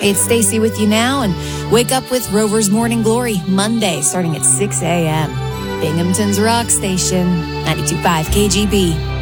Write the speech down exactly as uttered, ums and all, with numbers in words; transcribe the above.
It's Stacy with you now, and wake up with Rover's Morning Glory Monday starting at six a.m. Binghamton's Rock Station, ninety-two point five K G B.